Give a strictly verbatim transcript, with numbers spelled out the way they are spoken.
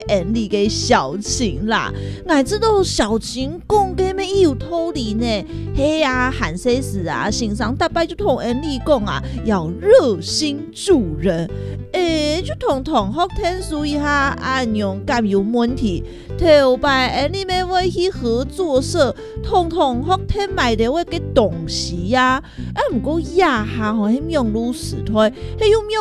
演你嘅小情啦。我知道小情讲嘅咩有道理呢。嘿啊，韩西时啊，先生大摆就同演你讲啊，要热心助人。诶，就同同学听说一下，安用敢有问题？头摆演你们要去合作社，同同学听买的我嘅东西呀、啊。啊，不过亚下吼，迄用如此推，迄用